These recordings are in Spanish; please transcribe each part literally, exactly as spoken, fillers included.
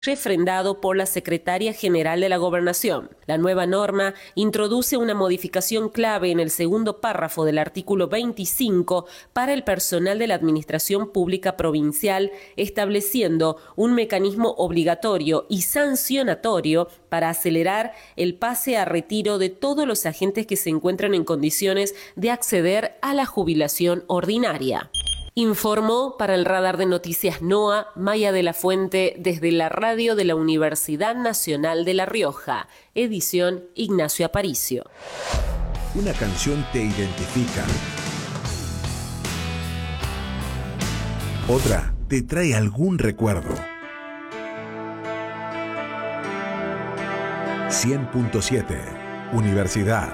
refrendado por la Secretaria General de la Gobernación. La nueva norma introduce una modificación clave en el segundo párrafo del artículo veinticinco para el personal de la Administración Pública Provincial, estableciendo un mecanismo obligatorio y sancionatorio para acelerar el pase a retiro de todos los agentes que se encuentran en condiciones de acceder a la jubilación ordinaria. Informó para el Radar de Noticias NOA, Maya de la Fuente, desde la radio de la Universidad Nacional de La Rioja, edición Ignacio Aparicio. Una canción te identifica. Otra te trae algún recuerdo. cien punto siete, Universidad.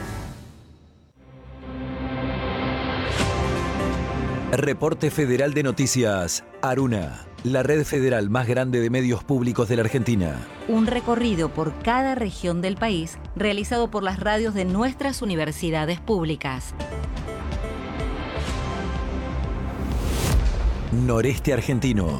Reporte Federal de Noticias, Aruna, la red federal más grande de medios públicos de la Argentina. Un recorrido por cada región del país realizado por las radios de nuestras universidades públicas. Noreste argentino.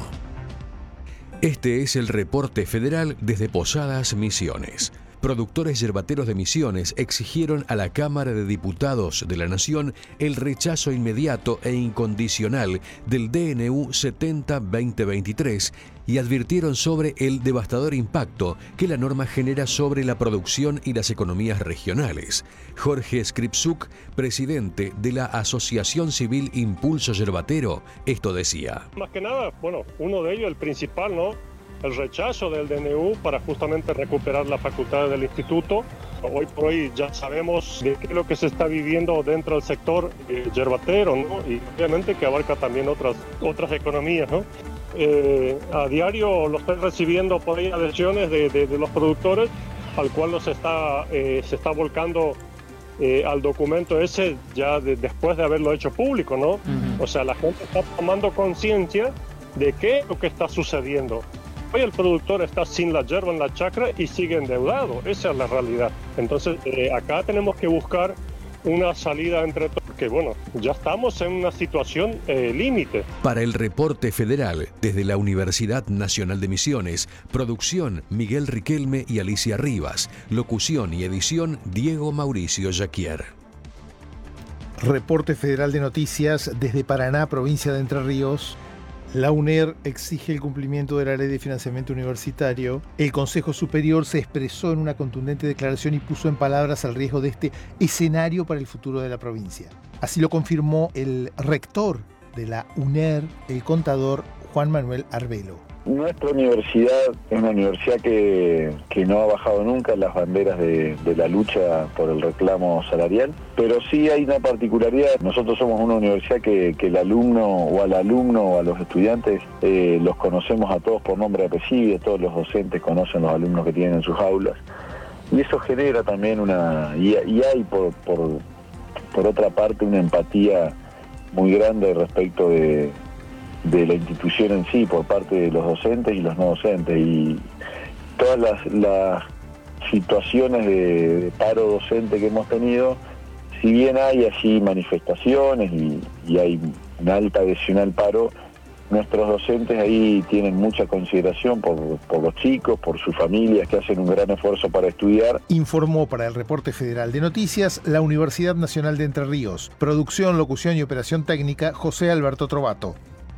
Este es el reporte federal desde Posadas Misiones. Productores yerbateros de Misiones exigieron a la Cámara de Diputados de la Nación el rechazo inmediato e incondicional del D N U setenta barra veinte veintitrés y advirtieron sobre el devastador impacto que la norma genera sobre la producción y las economías regionales. Jorge Skripsuk, presidente de la Asociación Civil Impulso Yerbatero, esto decía. Más que nada, bueno, uno de ellos, el principal, ¿no? El rechazo del D N U para justamente recuperar las facultades del instituto. Hoy por hoy ya sabemos de qué es lo que se está viviendo dentro del sector eh, yerbatero, ¿no? Y obviamente que abarca también otras, otras economías, ¿no? Eh, a diario lo estoy recibiendo por ahí adhesiones de, de, de los productores, al cual los está, eh, se está volcando eh, al documento ese ya de, después de haberlo hecho público, ¿no? Uh-huh. O sea, la gente está tomando conciencia de qué es lo que está sucediendo. Hoy el productor está sin la yerba en la chacra y sigue endeudado, esa es la realidad. Entonces eh, acá tenemos que buscar una salida entre todos, porque bueno, ya estamos en una situación eh, límite. Para el reporte federal, desde la Universidad Nacional de Misiones, producción Miguel Riquelme y Alicia Rivas, locución y edición Diego Mauricio Jaquier. Reporte Federal de Noticias desde Paraná, provincia de Entre Ríos. La UNER exige el cumplimiento de la Ley de Financiamiento Universitario. El Consejo Superior se expresó en una contundente declaración y puso en palabras el riesgo de este escenario para el futuro de la provincia. Así lo confirmó el rector de la UNER, el contador Juan Manuel Arbelo. Nuestra universidad es una universidad que, que no ha bajado nunca las banderas de, de la lucha por el reclamo salarial, pero sí hay una particularidad. Nosotros somos una universidad que, que el alumno o al alumno o a los estudiantes eh, los conocemos a todos por nombre y apellido, todos los docentes conocen a los alumnos que tienen en sus aulas, y eso genera también una... y, y hay por, por, por otra parte una empatía muy grande respecto de... de la institución en sí, por parte de los docentes y los no docentes, y todas las, las situaciones de, de paro docente que hemos tenido, si bien hay allí manifestaciones y, y hay una alta adhesión al paro, nuestros docentes ahí tienen mucha consideración por, por los chicos, por sus familias que hacen un gran esfuerzo para estudiar. Informó para el Reporte Federal de Noticias la Universidad Nacional de Entre Ríos. Producción, locución y operación técnica, José Alberto Trovato.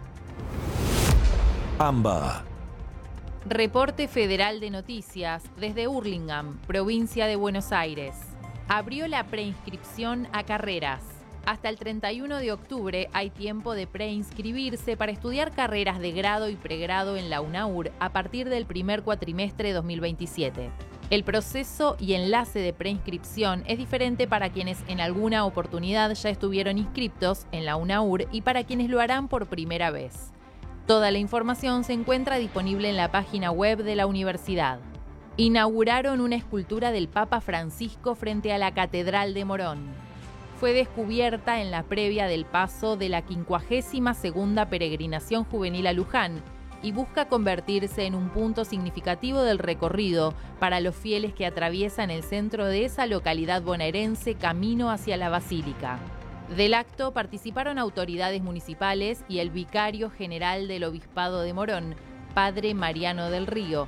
AMBA. Reporte Federal de Noticias desde Hurlingham, provincia de Buenos Aires. Abrió la preinscripción a carreras. Hasta el treinta y uno de octubre hay tiempo de preinscribirse para estudiar carreras de grado y pregrado en la UNAUR a partir del primer cuatrimestre de dos mil veintisiete. El proceso y enlace de preinscripción es diferente para quienes en alguna oportunidad ya estuvieron inscriptos en la UNAUR y para quienes lo harán por primera vez. Toda la información se encuentra disponible en la página web de la universidad. Inauguraron una escultura del Papa Francisco frente a la Catedral de Morón. Fue descubierta en la previa del paso de la quincuagésima segunda peregrinación juvenil a Luján y busca convertirse en un punto significativo del recorrido para los fieles que atraviesan el centro de esa localidad bonaerense camino hacia la Basílica. Del acto participaron autoridades municipales y el vicario general del Obispado de Morón, Padre Mariano del Río,